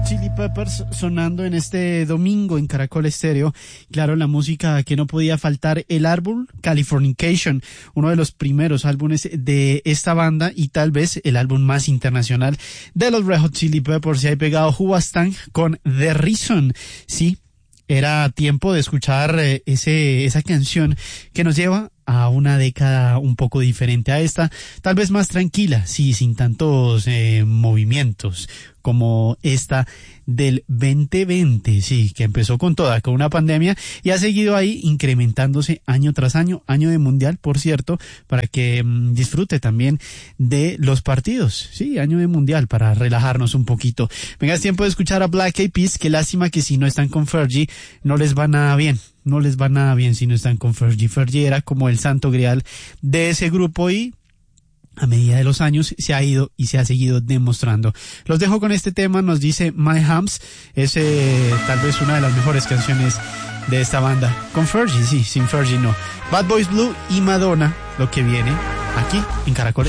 Chili Peppers sonando en este domingo en Caracol Estéreo. Claro, la música que no podía faltar, el álbum Californication, uno de los primeros álbumes de esta banda y tal vez el álbum más internacional de los Red Hot Chili Peppers. Y ahí pegado Who Was Tank con The Reason. Sí, era tiempo de escuchar esa canción que nos lleva a una década un poco diferente a esta, tal vez más tranquila, sí, sin tantos movimientos como esta del 2020, sí, que empezó con toda, con una pandemia y ha seguido ahí incrementándose año tras año, año de mundial, por cierto, para que disfrute también de los partidos, sí, año de mundial, para relajarnos un poquito. Venga, es tiempo de escuchar a Black Eyed Peas, qué lástima que si no están con Fergie, no les va nada bien. No les va nada bien si no están con Fergie. Fergie era como el santo grial de ese grupo y a medida de los años se ha ido y se ha seguido demostrando. Los dejo con este tema, nos dice My Hams, es tal vez una de las mejores canciones de esta banda. Con Fergie, sí, sin Fergie no. Bad Boys Blue y Madonna, lo que viene aquí en Caracol.